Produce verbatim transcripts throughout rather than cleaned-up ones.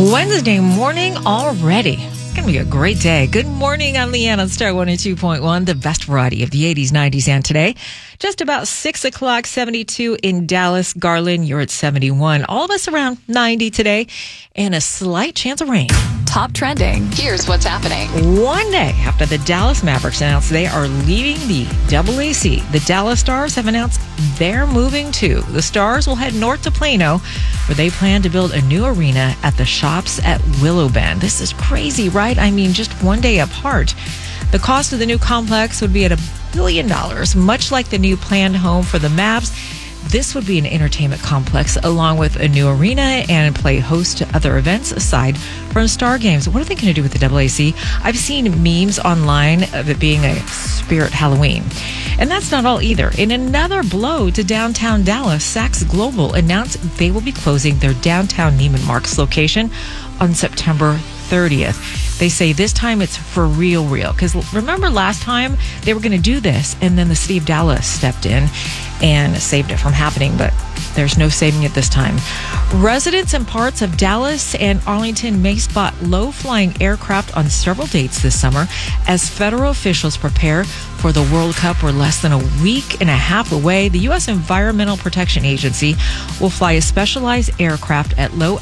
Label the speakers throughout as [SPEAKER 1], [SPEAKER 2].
[SPEAKER 1] Wednesday morning already. It's going to be a great day. Good morning. I'm Leanne on Star one oh two point one, the best variety of the eighties, nineties, and today. Just about six o'clock, seventy-two in Dallas. Garland, you're at seventy-one. All of us around ninety today, and a slight chance of rain.
[SPEAKER 2] Top trending. Here's what's happening.
[SPEAKER 1] One day after the Dallas Mavericks announced they are leaving the double A C, the Dallas Stars have announced they're moving too. The Stars will head north to Plano, where they plan to build a new arena at the Shops at Willow Bend. This is crazy, right? I mean, just one day apart. The cost of the new complex would be at a billion dollars, much like the new planned home for the Mavs. This would be an entertainment complex along with a new arena and play host to other events aside from Star Games. What are they going to do with the double A C? I've seen memes online of it being a spirit Halloween. And that's not all either. In another blow to downtown Dallas, Saks Global announced they will be closing their downtown Neiman Marcus location on September thirtieth. They say this time it's for real, real. Because remember last time they were going to do this, and then the city of Dallas stepped in and saved it from happening, but there's no saving it this time. Residents in parts of Dallas and Arlington may spot low-flying aircraft on several dates this summer as federal officials prepare for the World Cup. We're less than a week and a half away. The U S Environmental Protection Agency will fly a specialized aircraft at low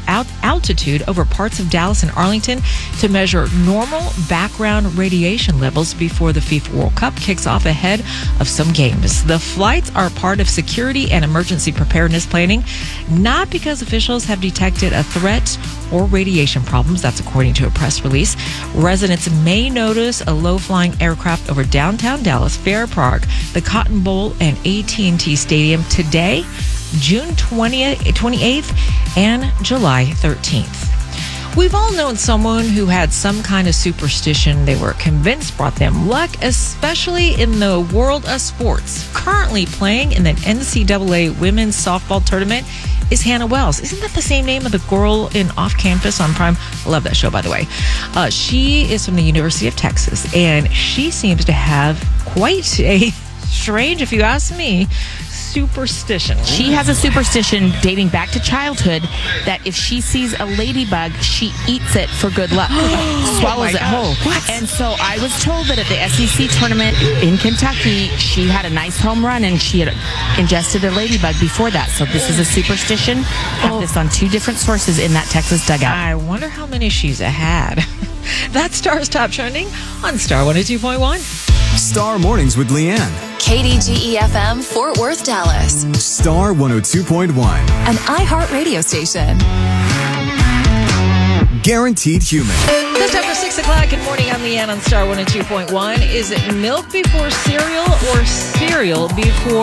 [SPEAKER 1] altitude over parts of Dallas and Arlington to measure normal background radiation levels before the FIFA World Cup kicks off ahead of some games. The flights are part of security and emergency preparedness planning, not because officials have detected a threat or radiation problems. That's according to a press release. Residents may notice a low-flying aircraft over downtown Dallas, Fair Park, the Cotton Bowl, and A T and T Stadium today, June twentieth, twenty-eighth, and July thirteenth. We've all known someone who had some kind of superstition they were convinced brought them luck, especially in the world of sports. Currently playing in the N C double A women's softball tournament is Hannah Wells. Isn't that the same name of the girl in Off Campus on Prime? I love that show, by the way. Uh, she is from the University of Texas, and she seems to have quite a strange, if you ask me, superstition.
[SPEAKER 3] She has a superstition dating back to childhood that if she sees a ladybug, she eats it for good luck. Swallows
[SPEAKER 1] oh
[SPEAKER 3] it whole.
[SPEAKER 1] What?
[SPEAKER 3] And so I was told that at the S E C tournament in Kentucky, she had a nice home run and she had ingested a ladybug before that. So this is a superstition. I have
[SPEAKER 1] oh.
[SPEAKER 3] this on two different sources in that Texas dugout.
[SPEAKER 1] I wonder how many she's had. That's Star's Top Trending on Star one oh two point one.
[SPEAKER 4] Star Mornings with Leanne.
[SPEAKER 2] K D G E F M, Fort Worth, Dallas.
[SPEAKER 4] Star one oh two point one.
[SPEAKER 2] An iHeart radio station.
[SPEAKER 4] Guaranteed human.
[SPEAKER 1] Just after six o'clock, good morning. I'm Leanne on Star one oh two point one. Is it milk before cereal or cereal before